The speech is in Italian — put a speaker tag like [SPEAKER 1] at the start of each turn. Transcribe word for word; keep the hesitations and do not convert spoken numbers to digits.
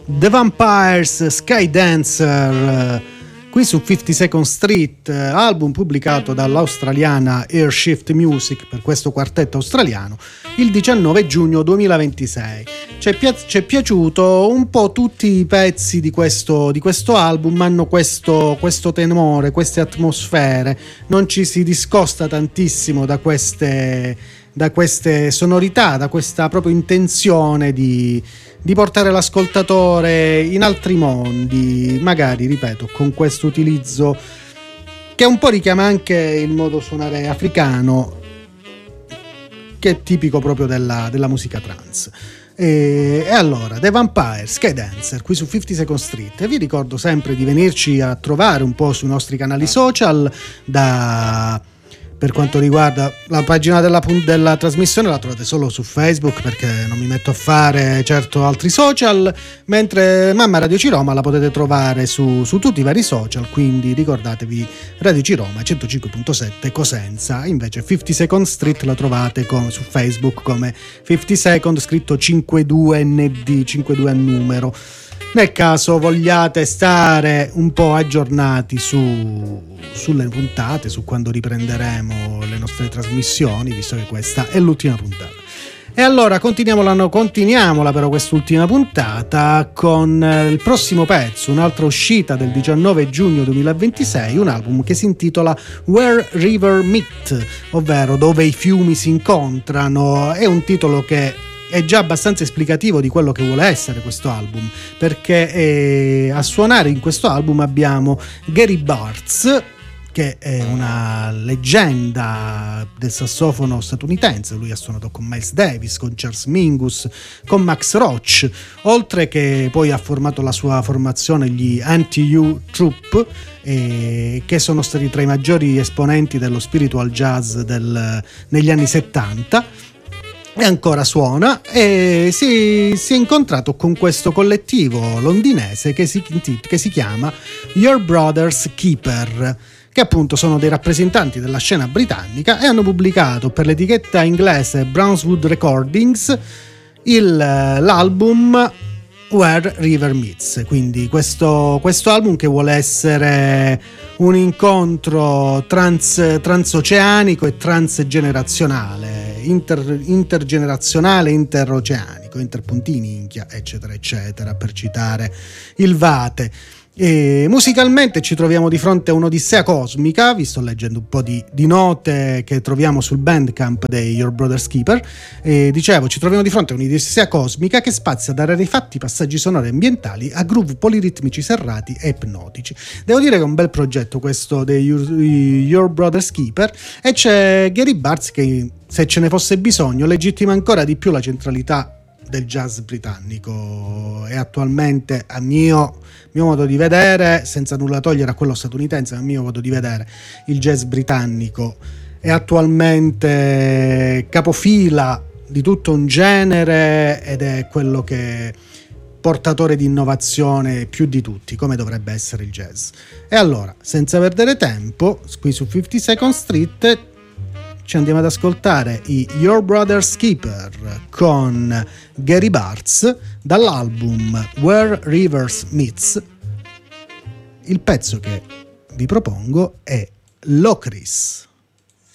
[SPEAKER 1] The Vampires, Sky Dancer, qui su fifty-second Street, album pubblicato dall'australiana Airshift Music per questo quartetto australiano il diciannove giugno duemilaventisei. Ci è, pi- ci è piaciuto un po' tutti i pezzi di questo, di questo album, hanno questo, questo tenore, queste atmosfere, non ci si discosta tantissimo da queste, da queste sonorità, da questa proprio intenzione di, di portare l'ascoltatore in altri mondi, magari, ripeto, con questo utilizzo che un po' richiama anche il modo suonare africano, che è tipico proprio della, della musica trance. E, e allora, The Vampire, Sky Dancer, qui su fifty-second Street. E vi ricordo sempre di venirci a trovare un po' sui nostri canali social. Da per quanto riguarda la pagina della, della trasmissione, la trovate solo su Facebook, perché non mi metto a fare certo altri social, mentre Mamma Radio Ciroma la potete trovare su, su tutti i vari social, quindi ricordatevi Radio Ciroma centocinque virgola sette Cosenza. Invece fifty-second Street la trovate come, su Facebook come fifty second scritto cinquantadue N D, cinquantadue a numero, nel caso vogliate stare un po' aggiornati su, sulle puntate, su quando riprenderemo le nostre trasmissioni, visto che questa è l'ultima puntata. E allora continuiamola, continuiamola però quest'ultima puntata con il prossimo pezzo, un'altra uscita del diciannove giugno duemilaventisei, un album che si intitola Where River Meet, ovvero Dove i fiumi si incontrano. È un titolo che è già abbastanza esplicativo di quello che vuole essere questo album, perché eh, a suonare in questo album abbiamo Gary Bartz, che è una leggenda del sassofono statunitense. Lui ha suonato con Miles Davis, con Charles Mingus, con Max Roach, oltre che poi ha formato la sua formazione, gli Anti-U Troop, eh, che sono stati tra i maggiori esponenti dello spiritual jazz del, negli anni settanta. E ancora suona, e si, si è incontrato con questo collettivo londinese che si, che si chiama Your Brother's Keeper, che appunto sono dei rappresentanti della scena britannica e hanno pubblicato per l'etichetta inglese Brownswood Recordings il, l'album Where River Meets. Quindi questo, questo album che vuole essere un incontro trans, transoceanico e transgenerazionale, inter, intergenerazionale, interoceanico, interpuntini, inchia, eccetera eccetera, per citare il Vate. E musicalmente ci troviamo di fronte a un'odissea cosmica. Vi sto leggendo un po' di, di note che troviamo sul Bandcamp dei Your Brother's Keeper. E dicevo, ci troviamo di fronte a un'odissea cosmica che spazia da rarefatti passaggi sonori ambientali a groove poliritmici serrati e ipnotici. Devo dire che è un bel progetto questo dei Your, Your Brother's Keeper, e c'è Gary Bartz che, se ce ne fosse bisogno, legittima ancora di più la centralità del jazz britannico. E attualmente, a mio, mio modo di vedere, senza nulla togliere a quello statunitense, a mio modo di vedere, il jazz britannico è attualmente capofila di tutto un genere ed è quello che portatore di innovazione più di tutti, come dovrebbe essere il jazz. E allora, senza perdere tempo, qui su fifty-second Street ci andiamo ad ascoltare i Your Brother's Keeper con Gary Bartz dall'album Where Rivers Meets. Il pezzo che vi propongo è Locris.